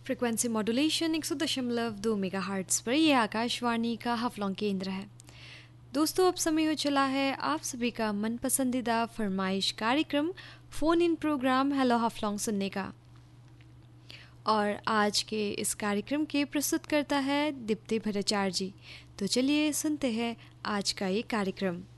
Frequency modulation 100.2 megahertz पर यह आकाशवाणी का हफलॉन्ग केंद्र है। दोस्तों, अब समय हो चला है आप सभी का मन पसंदीदा फरमाइश कार्यक्रम फ़ोन इन प्रोग्राम हेलो हफलॉन्ग सुनने का। और आज के इस कार्यक्रम के प्रस्तुत करता है दीप्ति भट्टाचार्य जी। तो चलिए सुनते हैं आज का ये कार्यक्रम।